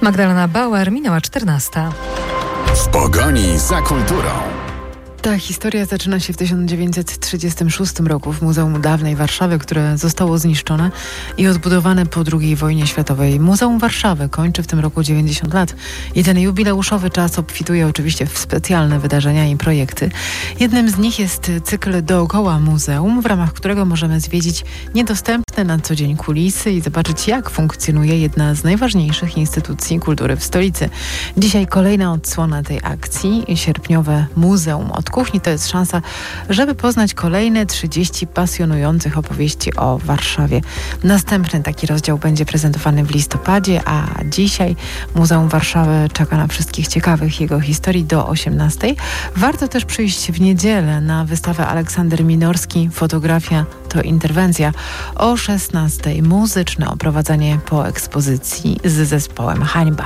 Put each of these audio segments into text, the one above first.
Magdalena Bauer, minęła 14. W pogoni za kulturą. Ta historia zaczyna się w 1936 roku w Muzeum Dawnej Warszawy, które zostało zniszczone i odbudowane po II wojnie światowej. Muzeum Warszawy kończy w tym roku 90 lat i ten jubileuszowy czas obfituje oczywiście w specjalne wydarzenia i projekty. Jednym z nich jest cykl Dookoła Muzeum, w ramach którego możemy zwiedzić niedostępne na co dzień kulisy i zobaczyć, jak funkcjonuje jedna z najważniejszych instytucji kultury w stolicy. Dzisiaj kolejna odsłona tej akcji, sierpniowe Muzeum od Kuchni. To jest szansa, żeby poznać kolejne 30 pasjonujących opowieści o Warszawie. Następny taki rozdział będzie prezentowany w listopadzie, a dzisiaj Muzeum Warszawy czeka na wszystkich ciekawych jego historii do 18:00. Warto też przyjść w niedzielę na wystawę Aleksander Minorski Fotografia to interwencja. O 16:00 muzyczne oprowadzenie po ekspozycji z zespołem Hańba.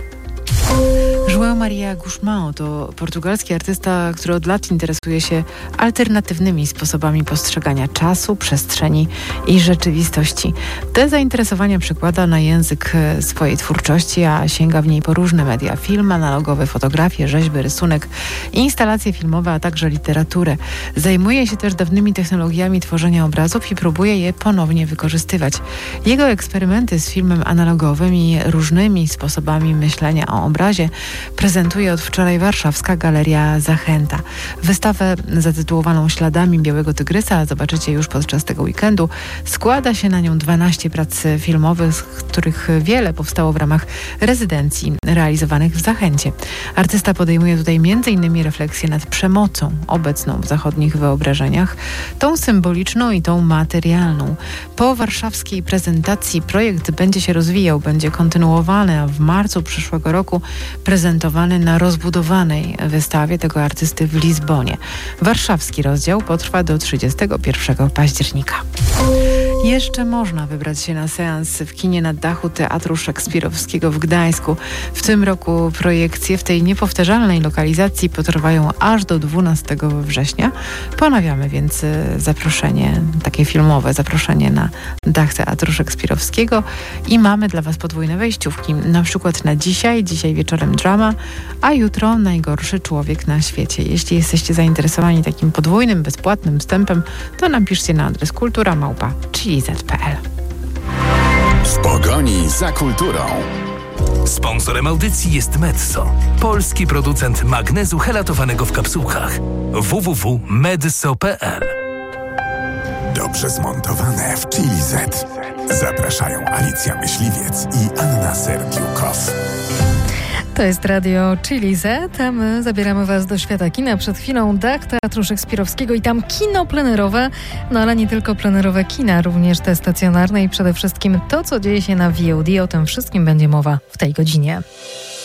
João Maria Guzmão to portugalski artysta, który od lat interesuje się alternatywnymi sposobami postrzegania czasu, przestrzeni i rzeczywistości. Te zainteresowania przekłada na język swojej twórczości, a sięga w niej po różne media: film analogowy, fotografie, rzeźby, rysunek, instalacje filmowe, a także literaturę. Zajmuje się też dawnymi technologiami tworzenia obrazów i próbuje je ponownie wykorzystywać. Jego eksperymenty z filmem analogowym i różnymi sposobami myślenia o obrazie prezentuje od wczoraj Warszawska Galeria Zachęta. Wystawę zatytułowaną Śladami Białego Tygrysa zobaczycie już podczas tego weekendu. Składa się na nią 12 prac filmowych, z których wiele powstało w ramach rezydencji realizowanych w Zachęcie. Artysta podejmuje tutaj m.in. refleksję nad przemocą obecną w zachodnich wyobrażeniach, tą symboliczną i tą materialną. Po warszawskiej prezentacji projekt będzie się rozwijał, będzie kontynuowany, a w marcu przyszłego roku prezentowany na rozbudowanej wystawie tego artysty w Lizbonie. Warszawski rozdział potrwa do 31 października. Jeszcze można wybrać się na seans w kinie na dachu Teatru Szekspirowskiego w Gdańsku. W tym roku projekcje w tej niepowtarzalnej lokalizacji potrwają aż do 12 września. Ponawiamy więc zaproszenie, takie filmowe zaproszenie na dach Teatru Szekspirowskiego i mamy dla Was podwójne wejściówki. Na przykład na dzisiaj wieczorem drama, a jutro Najgorszy człowiek na świecie. Jeśli jesteście zainteresowani takim podwójnym, bezpłatnym wstępem, to napiszcie na adres kultura@chiliz.pl. W pogoni za kulturą. Sponsorem audycji jest Medzo, polski producent magnezu helatowanego w kapsułkach. www.medzo.pl. Dobrze zmontowane w Chili Z. Zapraszają Alicja Myśliwiec i Anna Serdiukow. To jest radio Chili Z, a my zabieramy Was do świata kina. Przed chwilą dach Teatru Szekspirowskiego i tam kino plenerowe, no ale nie tylko plenerowe kina, również te stacjonarne i przede wszystkim to, co dzieje się na VOD. O tym wszystkim będzie mowa w tej godzinie.